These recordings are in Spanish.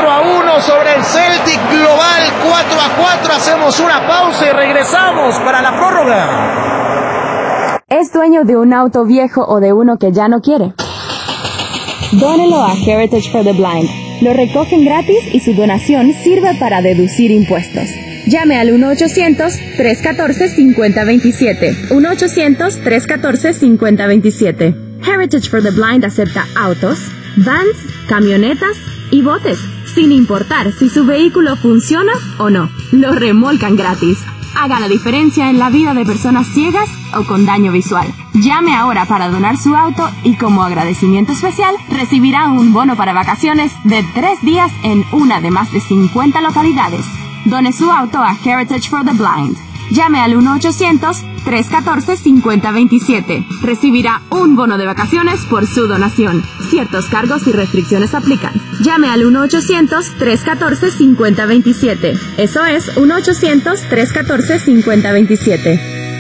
4-1 sobre el Celtic, global 4-4. Hacemos una pausa y regresamos para la prórroga. ¿Es dueño de un auto viejo o de uno que ya no quiere? Dónelo a Heritage for the Blind. Lo recogen gratis y su donación sirve para deducir impuestos. Llame al 1-800-314-5027. 1-800-314-5027. Heritage for the Blind acepta autos, vans, camionetas y botes, sin importar si su vehículo funciona o no. Lo remolcan gratis. Haga la diferencia en la vida de personas ciegas o con daño visual. Llame ahora para donar su auto y como agradecimiento especial recibirá un bono para vacaciones de 3 días en una de más de 50 localidades. Done su auto a Heritage for the Blind. Llame al 1-800-314-5027. Recibirá un bono de vacaciones por su donación. Ciertos cargos y restricciones aplican. Llame al 1-800-314-5027. Eso es 1-800-314-5027.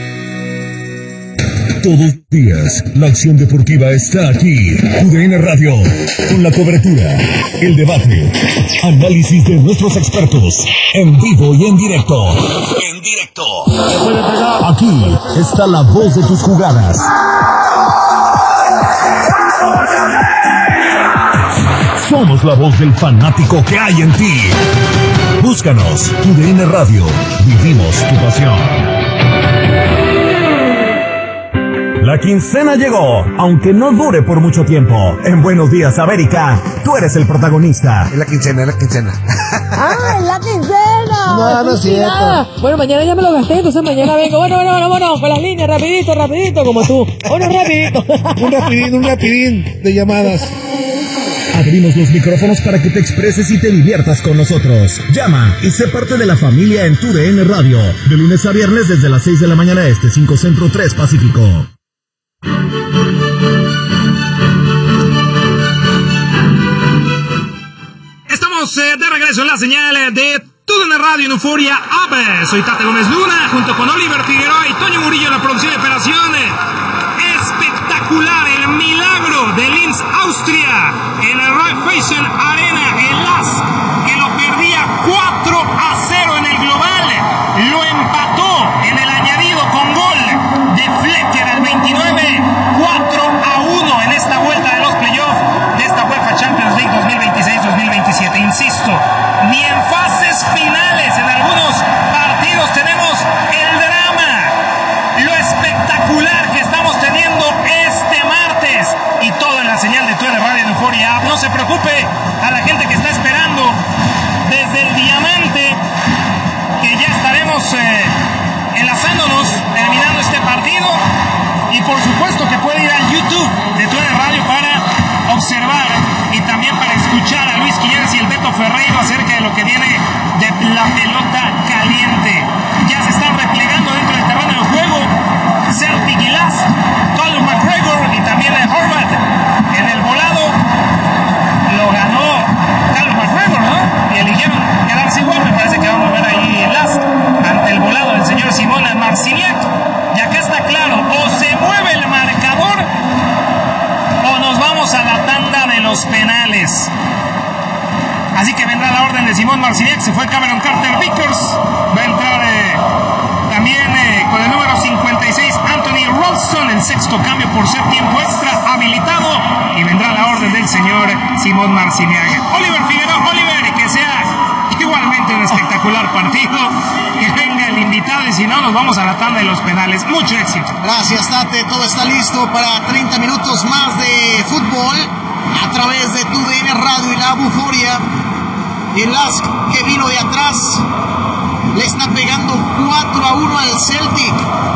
Todos los días, la acción deportiva está aquí. TUDN Radio, con la cobertura, el debate, análisis de nuestros expertos, en vivo y en directo. En directo. Aquí está la voz de tus jugadas. Somos la voz del fanático que hay en ti. Búscanos, TUDN Radio. Vivimos tu pasión. La quincena llegó, aunque no dure por mucho tiempo. En Buenos Días, América, tú eres el protagonista. Es la quincena, es la quincena. ¡Ah, es la quincena! No es cierto. Bueno, mañana ya me lo gasté, entonces mañana vengo. Bueno, vámonos, con las líneas, rapidito, como tú. Rapidito. Un rapidín de llamadas. Abrimos los micrófonos para que te expreses y te diviertas con nosotros. Llama y sé parte de la familia en TUDN Radio. De lunes a viernes desde las 6 de la mañana este, 5 Centro, 3 Pacífico. Estamos de regreso en la señal de TUDN Radio en Euforia App. Soy Tate Gómez Luna, junto con Oliver Figueroa y Toño Murillo en la producción y operación. Espectacular el milagro de Linz, Austria, en el Raiffeisen Arena, el LASK, que lo perdía 4-0 en el global, lo empató en el añadido con gol de Flecker al 29, 4-1 en esta vuelta de los playoffs de esta UEFA Champions League 2026-2027. Insisto, ni en fases finales en algunos partidos tenemos el drama, lo espectacular que estamos teniendo este martes, y todo en la señal de TUDN Radio en Euforia App. No se preocupe a la gente que está esperando desde el Diamante, que ya estaremos enlazándonos, terminando este partido, y por supuesto que puede ir al YouTube de TUDN Radio para observar y también para escuchar a Luis Quiñones y el Beto Ferreiro acerca de lo que viene de la pelota caliente. Ya se están replegando dentro del terreno de juego Celtic y LASK, Conor McGregor y también Horvat. En el volado lo ganó Carlos McGregor, ¿no? Y eligieron quedarse igual. Me parece que vamos a ver ahí LASK ante el volado del señor Simón Marciniak. Y acá está claro, o se mueve el marcador o nos vamos a la tanda de los penales. Así que vendrá la orden de Simón Marciniak. Se fue Cameron Carter Vickers. Va a entrar también con el número 56 Anthony Ralston, el sexto cambio por ser tiempo extra habilitado. Y vendrá la orden del señor Simón Marciniak. Oliver Figueroa, Oliver, que sea igualmente un espectacular partido. Que venga el invitado, y si no, nos vamos a la tanda de los penales. Mucho éxito. Gracias, Tate. Todo está listo para 30 minutos más de fútbol a través de TUDN Radio y la Euforia. El LASK, que vino de atrás, le está pegando 4-1 al Celtic.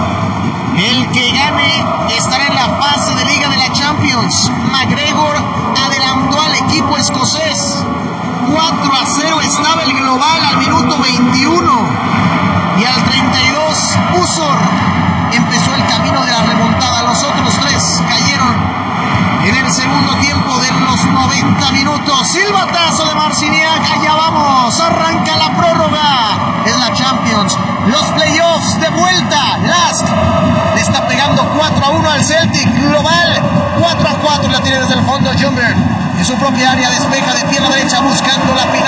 El que gane estará en la fase de Liga de la Champions. McGregor adelantó al equipo escocés. 4-0 estaba el global al minuto 21. Y al 32, Usor empezó el camino de la remontada. Los otros tres cayeron en el segundo tiempo de los 90 minutos. Silbatazo de Marciniak. Allá vamos. Arranca la prórroga. Es la Champions. Los playoffs de vuelta. LASK le está pegando 4-1 al Celtic. Global 4-4. La tiene desde el fondo Jumber. En su propia área despeja de pierna derecha buscando la final.